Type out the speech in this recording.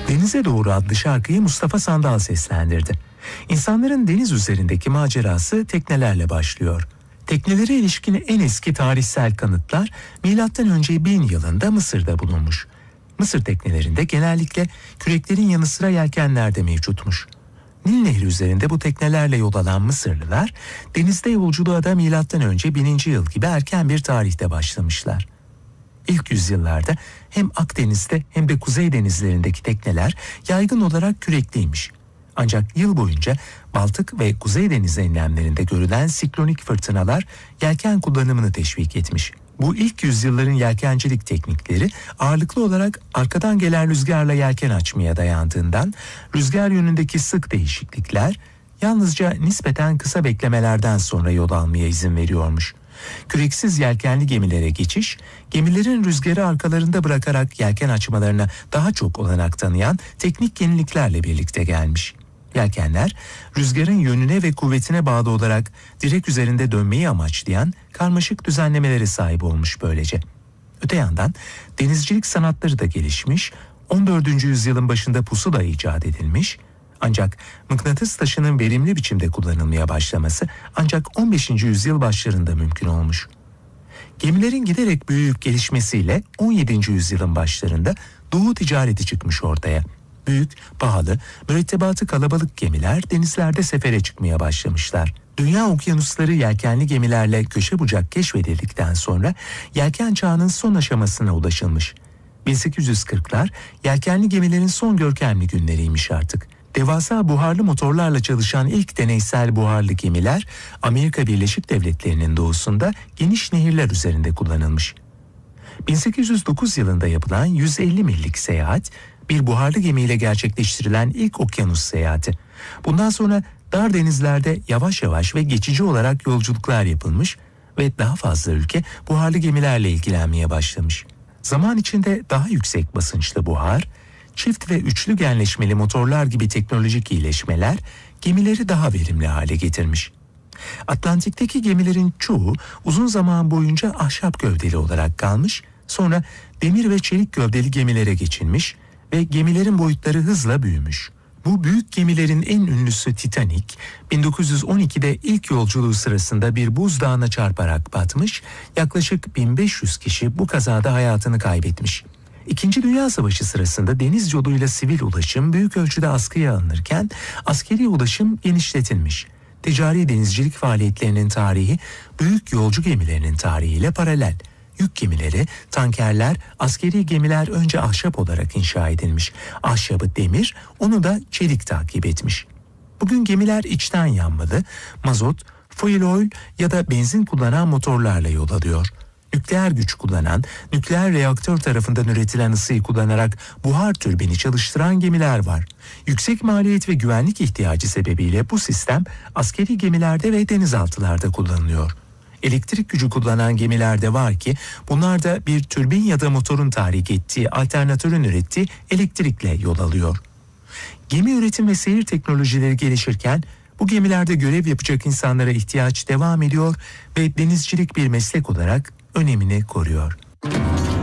Denize Doğru adlı şarkıyı Mustafa Sandal seslendirdi. İnsanların deniz üzerindeki macerası teknelerle başlıyor. Teknelere ilişkin en eski tarihsel kanıtlar M.Ö. 1000 yılında Mısır'da bulunmuş. Mısır teknelerinde genellikle küreklerin yanı sıra yelkenler de mevcutmuş. Nil Nehri üzerinde bu teknelerle yol alan Mısırlılar denizde yolculuğa da M.Ö. 1000. yıl gibi erken bir tarihte başlamışlar. İlk yüzyıllarda hem Akdeniz'de hem de Kuzey denizlerindeki tekneler yaygın olarak kürekliymiş. Ancak yıl boyunca Baltık ve Kuzey Deniz enlemlerinde görülen siklonik fırtınalar yelken kullanımını teşvik etmiş. Bu ilk yüzyılların yelkencilik teknikleri ağırlıklı olarak arkadan gelen rüzgarla yelken açmaya dayandığından rüzgar yönündeki sık değişiklikler yalnızca nispeten kısa beklemelerden sonra yol almaya izin veriyormuş. Küreksiz yelkenli gemilere geçiş, gemilerin rüzgarı arkalarında bırakarak yelken açmalarına daha çok olanak tanıyan teknik yeniliklerle birlikte gelmiş. Yelkenler, rüzgarın yönüne ve kuvvetine bağlı olarak direk üzerinde dönmeyi amaçlayan karmaşık düzenlemelere sahip olmuş böylece. Öte yandan denizcilik sanatları da gelişmiş, 14. yüzyılın başında pusula icat edilmiş, ancak mıknatıs taşının verimli biçimde kullanılmaya başlaması ancak 15. yüzyıl başlarında mümkün olmuş. Gemilerin giderek büyüyüp gelişmesiyle 17. yüzyılın başlarında Doğu ticareti çıkmış ortaya. Büyük, pahalı, mürettebatı kalabalık gemiler denizlerde sefere çıkmaya başlamışlar. Dünya okyanusları yelkenli gemilerle köşe bucak keşfedildikten sonra yelken çağının son aşamasına ulaşılmış. 1840'lar yelkenli gemilerin son görkemli günleriymiş artık. Devasa buharlı motorlarla çalışan ilk deneysel buharlı gemiler Amerika Birleşik Devletleri'nin doğusunda geniş nehirler üzerinde kullanılmış. 1809 yılında yapılan 150 millik seyahat bir buharlı gemiyle gerçekleştirilen ilk okyanus seyahati. Bundan sonra dar denizlerde yavaş yavaş ve geçici olarak yolculuklar yapılmış ve daha fazla ülke buharlı gemilerle ilgilenmeye başlamış. Zaman içinde daha yüksek basınçlı buhar, çift ve üçlü genleşmeli motorlar gibi teknolojik iyileşmeler gemileri daha verimli hale getirmiş. Atlantik'teki gemilerin çoğu uzun zaman boyunca ahşap gövdeli olarak kalmış, sonra demir ve çelik gövdeli gemilere geçilmiş ve gemilerin boyutları hızla büyümüş. Bu büyük gemilerin en ünlüsü Titanic, 1912'de ilk yolculuğu sırasında bir buzdağına çarparak batmış, yaklaşık 1500 kişi bu kazada hayatını kaybetmiş. İkinci Dünya Savaşı sırasında deniz yoluyla sivil ulaşım büyük ölçüde askıya alınırken askeri ulaşım genişletilmiş. Ticari denizcilik faaliyetlerinin tarihi büyük yolcu gemilerinin tarihiyle paralel. Yük gemileri, tankerler, askeri gemiler önce ahşap olarak inşa edilmiş. Ahşabı demir, onu da çelik takip etmiş. Bugün gemiler içten yanmalı, mazot, fuel oil ya da benzin kullanan motorlarla yol alıyor. Nükleer güç kullanan, nükleer reaktör tarafından üretilen ısıyı kullanarak buhar türbini çalıştıran gemiler var. Yüksek maliyet ve güvenlik ihtiyacı sebebiyle bu sistem askeri gemilerde ve denizaltılarda kullanılıyor. Elektrik gücü kullanan gemiler de var ki bunlar da bir türbin ya da motorun tahrik ettiği alternatörün ürettiği elektrikle yol alıyor. Gemi üretim ve seyir teknolojileri gelişirken bu gemilerde görev yapacak insanlara ihtiyaç devam ediyor ve denizcilik bir meslek olarak önemini koruyor.